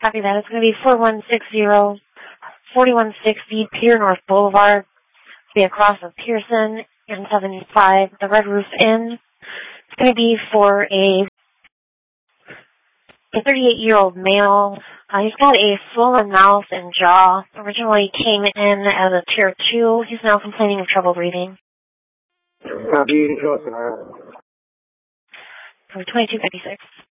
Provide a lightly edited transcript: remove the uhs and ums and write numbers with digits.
Copy that. It's going to be 4160, 4160 Pier North Boulevard. Be across of Pearson and 75, the Red Roof Inn. It's going to be for a 38-year-old male. He's got a swollen mouth and jaw. Originally came in as a tier 2. He's now complaining of trouble breathing. Copy, 2256.